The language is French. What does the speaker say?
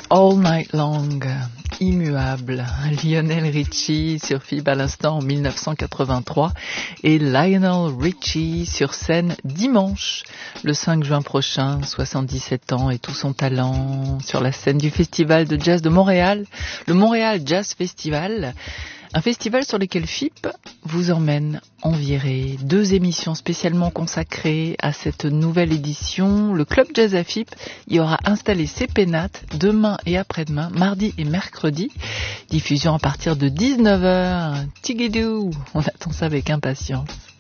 All Night Long, immuable. Lionel Richie sur FIB à l'instant en 1983 et Lionel Richie sur scène dimanche, le 5 juin prochain, 77 ans et tout son talent sur la scène du Festival de Jazz de Montréal, le Montréal Jazz Festival. Un festival sur lequel FIP vous emmène en virée. 2 émissions spécialement consacrées à cette nouvelle édition. Le Club Jazz à FIP y aura installé ses pénates demain et après-demain, mardi et mercredi. Diffusion à partir de 19h. Tigidou, on attend ça avec impatience.